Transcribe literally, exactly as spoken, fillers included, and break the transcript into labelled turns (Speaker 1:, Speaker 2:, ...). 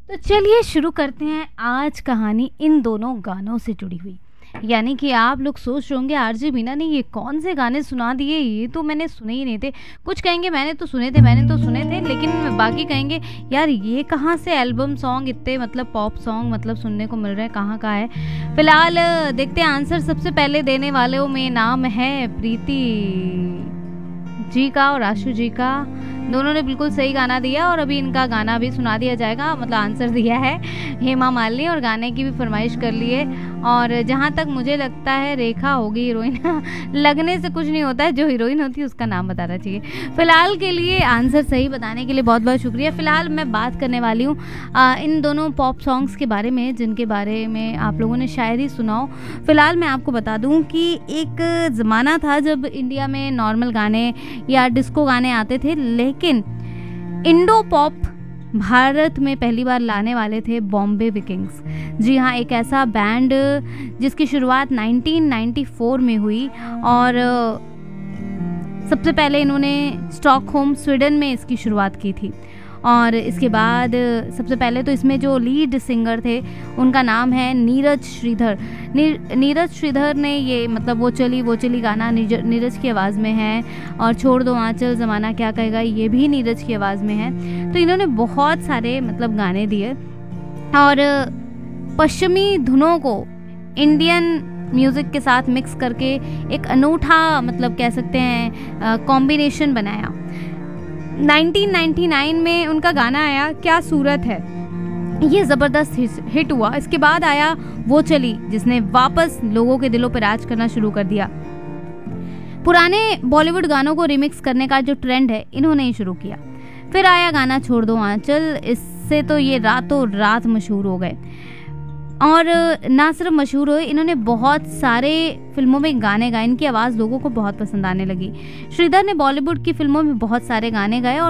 Speaker 1: तो चलिए शुरू करते हैं आज कहानी इन दोनों गानों से जुड़ी हुई। यानी कि आप लोग सोच रहे होंगे आरजे बीना ने ये कौन से गाने सुना दिए, ये तो मैंने सुने ही नहीं थे। कुछ कहेंगे मैंने तो सुने थे मैंने तो सुने थे लेकिन बाकी कहेंगे यार ये कहाँ से एल्बम सॉन्ग इतने मतलब पॉप सॉन्ग मतलब सुनने को मिल रहे हैं, कहाँ का है। फिलहाल देखते हैं आंसर। सबसे पहले देने वालों में नाम है प्रीति जी का और आशु जी का। दोनों ने बिल्कुल सही गाना दिया और अभी इनका गाना भी सुना दिया जाएगा, मतलब आंसर दिया है हेमा मालिनी और गाने की भी फरमाइश कर ली है। और जहाँ तक मुझे लगता है रेखा होगी हीरोइन लगने से कुछ नहीं होता है, जो हीरोइन होती है उसका नाम बताना चाहिए। फिलहाल के लिए आंसर सही बताने के लिए बहुत बहुत शुक्रिया। फिलहाल मैं बात करने वाली हूँ इन दोनों पॉप सॉन्ग्स के बारे में जिनके बारे में आप लोगों ने शायद ही सुना हो। फिलहाल मैं आपको बता दूँ कि एक ज़माना था जब इंडिया में नॉर्मल गाने या डिस्को गाने आते थे, लेकिन इंडो पॉप भारत में पहली बार लाने वाले थे बॉम्बे विकिंग्स। जी हाँ, एक ऐसा बैंड जिसकी शुरुआत नाइनटीन नाइंटी फोर में हुई और सबसे पहले इन्होंने स्टॉकहोम स्वीडन में इसकी शुरुआत की थी। और इसके बाद सबसे पहले तो इसमें जो लीड सिंगर थे उनका नाम है नीरज श्रीधर। नीरज श्रीधर ने ये मतलब वो चली वो चली गाना नीरज की आवाज़ में है और छोड़ दो आंचल ज़माना क्या कहेगा ये भी नीरज की आवाज़ में है। तो इन्होंने बहुत सारे मतलब गाने दिए और पश्चिमी धुनों को इंडियन म्यूज़िक के साथ मिक्स करके एक अनूठा मतलब कह सकते हैं कॉम्बिनेशन बनाया। नाइनटीन नाइंटी नाइन में उनका गाना आया क्या सूरत है, ये ज़बरदस्त हिट हुआ। इसके बाद आया वो चली जिसने वापस लोगों के दिलों पर राज करना शुरू कर दिया। पुराने बॉलीवुड गानों को रिमिक्स करने का जो ट्रेंड है इन्होंने ही शुरू किया। फिर आया गाना छोड़ दो आंचल, इससे तो ये रातों रात मशहूर हो गए। और ना सिर्फ मशहूर हुए, इन्होंने बहुत सारे फिल्मों में गाने गाए, इनकी आवाज़ लोगों को बहुत पसंद आने लगी। श्रीधर ने बॉलीवुड की फिल्मों में बहुत सारे गाने गाए और